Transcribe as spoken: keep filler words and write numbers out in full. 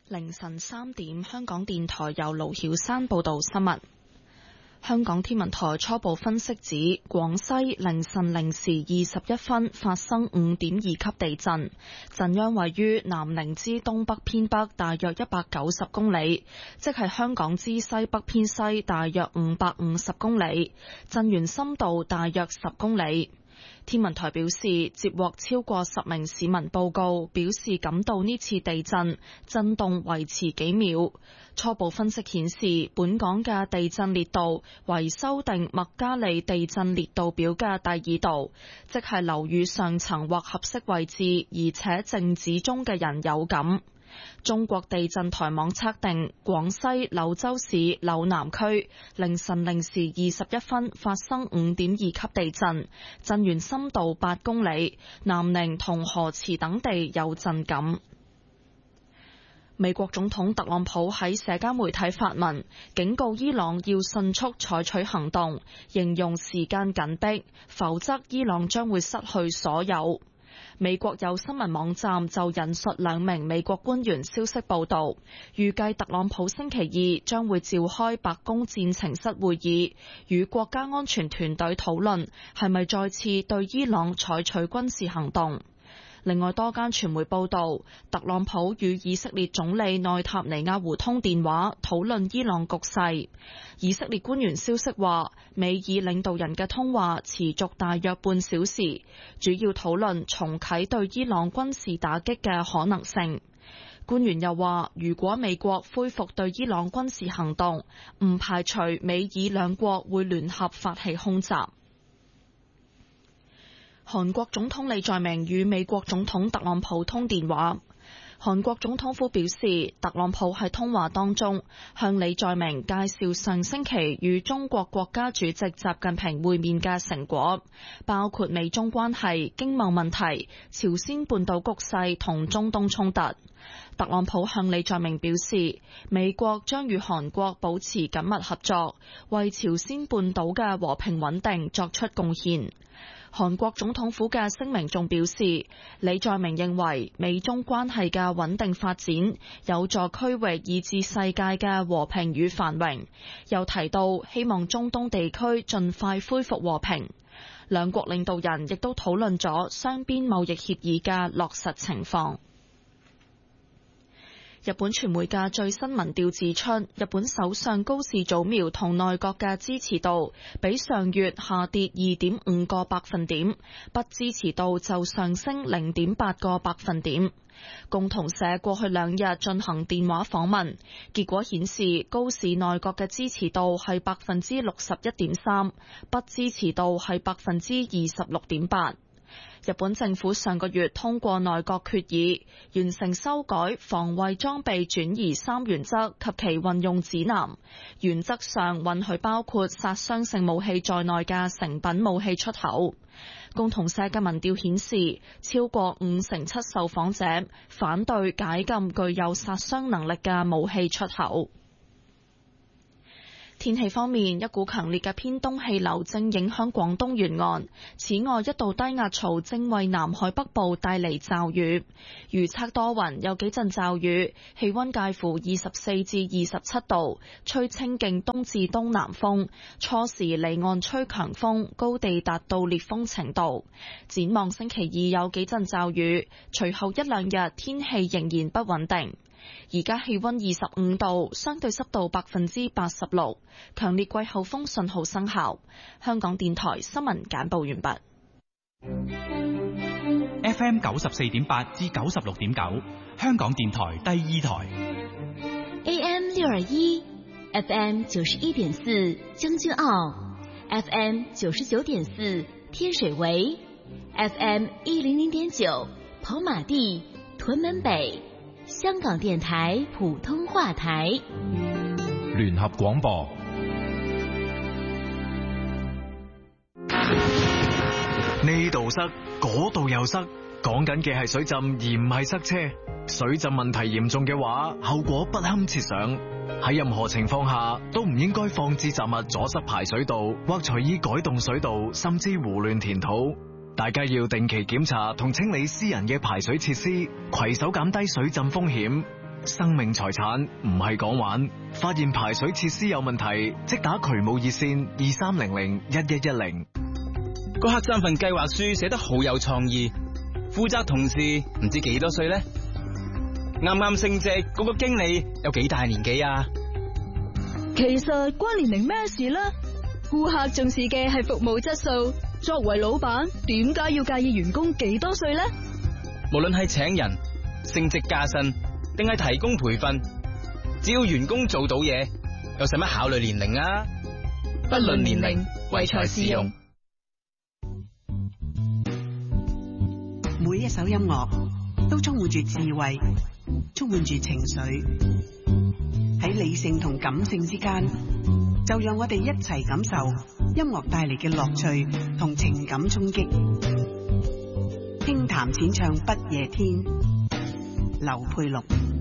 凌晨三點，香港電台由盧曉山報道新聞。香港天文台初步分析指，廣西凌晨零時二十一分發生五點二級地震，震央位於南寧之東北偏北大約一百九十公里，即係香港之西北偏西大約五百五十公里，震源深度大約十公里。天文台表示，接獲超過十名市民報告，表示感到呢次地震震動維持幾秒。初步分析顯示，本港嘅地震烈度為修訂麥加利地震烈度表嘅第二度，即係樓宇上層或合適位置，而且靜止中嘅人有感。中國地震台網測定，廣西柳州市柳南區凌晨零時二十一分發生五點二級地震，震源深度八公里，南寧同河池等地有震感。美國總統特朗普喺社交媒體發文，警告伊朗要迅速採取行動，形容時間緊迫，否則伊朗將會失去所有。美國有新聞網站就引述兩名美國官員消息報道，預計特朗普星期二將會召開白宮戰情室會議，與國家安全團隊討論係咪再次對伊朗採取軍事行動。另外，多間傳媒報道，特朗普與以色列總理內塔尼亞胡通電話，討論伊朗局勢。以色列官員消息話，美以領導人嘅通話持續大約半小時，主要討論重啟對伊朗軍事打擊嘅可能性。官員又話，如果美國恢復對伊朗軍事行動，唔排除美以兩國會聯合發起空襲。韓國總統李在明與美國總統特朗普通電話。韓國總統府表示，特朗普喺通話當中向李在明介紹上星期與中國國家主席習近平會面嘅成果，包括美中關係、經貿問題、朝鮮半島局勢同中東衝突。特朗普向李在明表示，美國將與韓國保持緊密合作，為朝鮮半島嘅和平穩定作出貢獻。韓國總統府嘅聲明仲表示，李在明認為美中關係嘅穩定發展有助區域以至世界嘅和平與繁榮，又提到希望中東地區盡快恢復和平。兩國領導人亦都討論咗雙邊貿易協議嘅落實情況。日本傳媒嘅最新民調指出，日本首相高市早苗同內閣嘅支持度比上月下跌二點五個百分點，不支持度就上升零點八個百分點。共同社過去兩日進行電話訪問，結果顯示高市內閣嘅支持度係百分之六十一點三，不支持度係百分之二十六點八。日本政府上個月通過內閣決議，完成修改防衛裝備轉移三原則及其運用指南，原則上允許包括殺傷性武器在內嘅成品武器出口。共同社嘅民調顯示，超過五成七受訪者反對解禁具有殺傷能力嘅武器出口。天氣方面，一股強烈嘅偏東氣流正影響廣東沿岸，此外一道低壓槽正為南海北部帶嚟驟雨。預測多雲，有幾陣驟雨，氣溫介乎二十四至二十七度，吹清勁東至東南風，初時離岸吹強風，高地達到烈風程度。展望星期二有幾陣驟雨，隨後一兩日天氣仍然不穩定。而家氣溫二十五度，相對濕度百分之八十六，強烈季候風信號生效。香港電台新聞簡報完畢。 F M 九十四點八至九十六點九，香港電台第二台。 A M 六二一 ，F M 九十一點四將軍澳 ，F M 九十九點四天水圍 ，F M 一零零點九跑馬地屯門北。香港電台普通話台， 聯合廣播。呢度塞，嗰度又塞，講緊嘅係水浸而唔係塞車。水浸問題嚴重嘅話，後果不堪設想。喺任何情況下都唔應該放置雜物阻塞排水道，或隨意改動水道，甚至胡亂填土。大家要定期檢查同清理私人嘅排水設施，攜手減低水浸風險。 生命財產唔係講玩，發現排水設施有問題，即打渠務熱線二三零零一一一零。 個客棧份計劃書寫得好有創意，負責同事唔知幾多歲呢？啱啱升職嗰個經理有幾大年紀啊？ 其實關年齡咩事呢？顧客重視嘅係服務質素，作為老闆點解要介意員工幾多歲呢？ 無論係請人、升職加薪，定係提供培訓，只要員工做到嘢，又使乜考慮年齡啊？不論年齡，唯才是用。 每一首音樂都充滿住智慧，充滿住情緒。喺理性同感性之間，就讓我哋一齊感受音樂帶嚟嘅樂趣同情感衝擊。輕談淺唱不夜天，劉佩祿。